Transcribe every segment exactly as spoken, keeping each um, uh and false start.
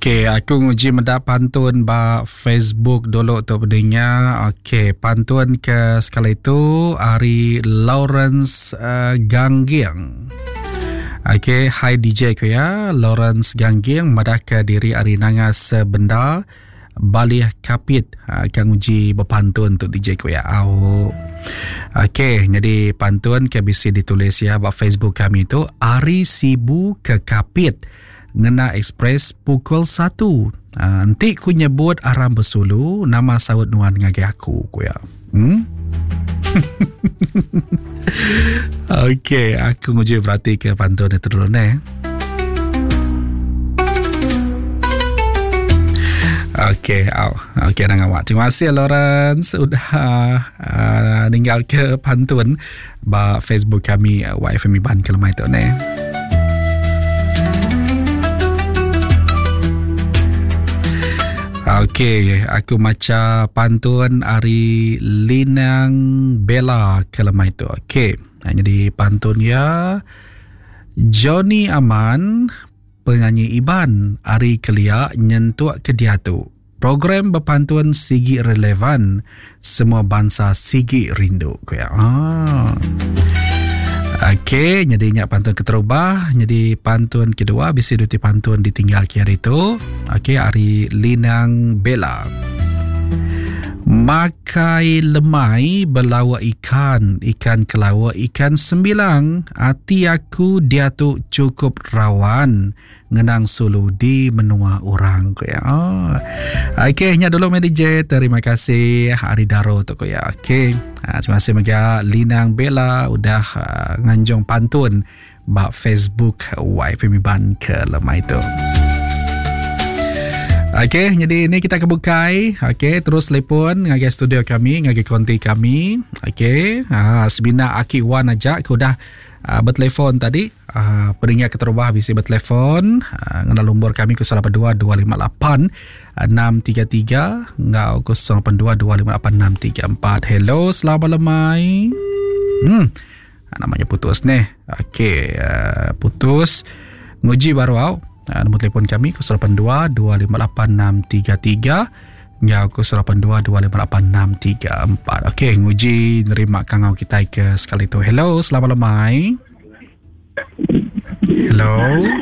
Okey, aku nguji mendak pantun ba Facebook dulu tu pendengar. Okey, pantun ke sekali itu Ari Lawrence uh, Ganggiang. Okey, hi D J ku ya, Lawrence Ganggiang madak ke diri Ari nangas benda Balih Kapit. Akan uji berpantun tu D J ku ya. Au. Okey, jadi pantun ke bisa ditulis ya ba Facebook kami tu Ari Sibu ke Kapit Ngena Express pukul satu. Uh, nanti ku nyebut Aram Besulu nama sawut nuan ngagi aku ku ya. Hmm? Okey, aku nguji berarti ke pantun itu dulu ne. Okey, oh, okey dengan awak. Terima kasih Lawrence sudah uh, tinggal ke pantun ba Facebook kami uh, Y F M Iban kelemah itu ne. Okey, aku maca pantun Ari Linang Bella kelemah itu. Okey, jadi pantun ya Johnny Aman penyanyi Iban Ari Kelia nyentuak ke dia tu. Program berpantun sigi relevan semua bangsa sigi rindu. Ah. Okey, jadi ingat pantun keterubah. Jadi pantun kedua bisa duti pantun ditinggal ki hari itu. Okey, Ari Linang Bella. Makai lemai belawa ikan, ikan kelawa ikan sembilang. Hati aku dia tu cukup rawan, ngenang sulu di menua orang ko ya. Oh. Okey, nya dulu D J. Terima kasih Ari Daro tu ko ya. Okey. Ha, terima kasih Mega Linang Bella udah uh, nganjong pantun ba Facebook Y F M Iban ke lemah itu. Okey, jadi ini kita kebukai. Okey, terus telefon ngagi studio kami, ngagi konti kami. Okey, ha, sebina Aki Wan aja aku dah uh, bertelefon tadi. Uh, Peringat keterubah bisa bertelefon. Uh, ngena nombor kami kosong lapan dua dua lima lapan enam tiga tiga. Ngau kosong lapan dua dua lima lapan enam tiga empat. Hello, selamat lemai. Hmm, namanya putus nih. Okey, uh, putus. Nguji baru au. Uh, nombor telefon kami kosong lapan dua dua lima lapan enam tiga tiga ya kosong lapan dua dua lima lapan enam tiga empat. Okey, nguji nerima kangau kita ke sekali tu. Hello, selamat lemai. Hello.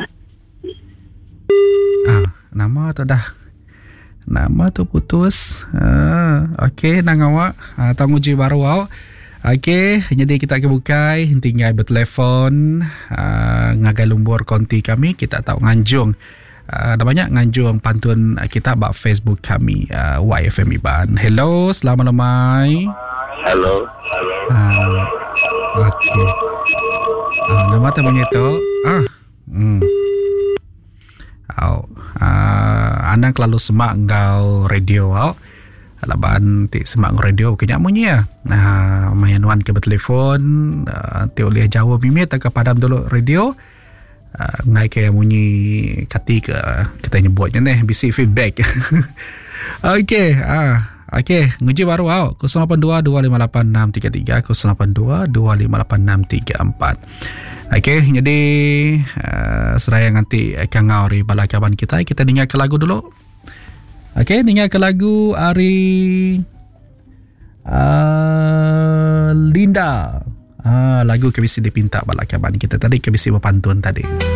Ah, nama tu dah. Nama tu putus. Ah, okey, nang awak ah, tang uji baru awak. Okey, jadi kita kebukai tinggal bertelefon uh, ngagai lumbur konti kami kita tahu nganjung uh, ada banyak nganjung pantun kita bak Facebook kami uh, Y F M Iban. Hello, selamat lemai. Hello. Uh, Okey. Uh, nama tu begitu. Ah. Hmm. Au. Uh, anak lalu semak ngau radio au. Laban ti semak radio kenyamunnya ya. Nah, mayanuan ke bertelefon, uh, ti oleh jawab mimit ke padam dulu radio. Uh, ngai ke munyi kati ke kita nyebutnya nih bisi feedback. Okey, ah, okey, nguji baru au kosong lapan dua dua lima lapan enam tiga tiga kosong lapan dua dua lima lapan enam tiga empat. Okey, jadi uh, seraya nanti akan ngau ri balakaban kita kita dengar ke lagu dulu. Okey, dengar ke lagu Ari uh, Linda. Ah, lagu kebisi dipinta balakaban kita tadi kebisi berpantun tadi.